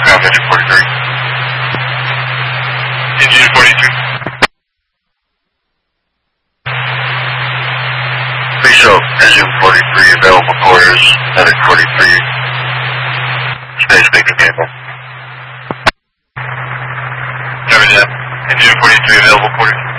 Engine 43. Engine 43. Please show Engine 43 available quarters, Medic 43. Space making vehicle. Engine 43 available quarters.